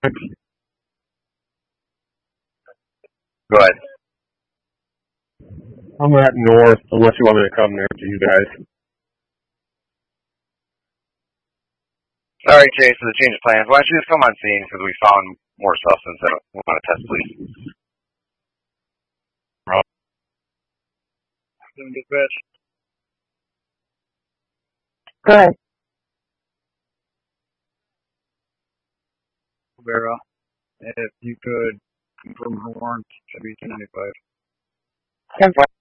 Go ahead. I'm at north, unless you want me to come there to you guys. All right, Jay, so the change of plans. Why don't you just come on scene because we found more substance that we want to test, please. Dispatch. Go ahead. Vera, if you could confirm her warrant, that'd be 1095. 10-4.